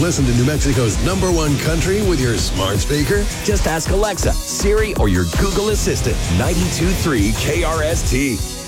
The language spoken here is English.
listen to New Mexico's #1 country with your smart speaker? Just ask Alexa, Siri, or your Google Assistant. 92.3 KRST.